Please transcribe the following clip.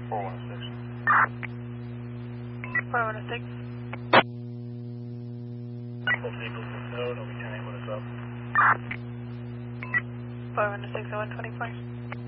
416. 416. Both vehicles with node, I'll be 10-8 when it's up. 416 and 124.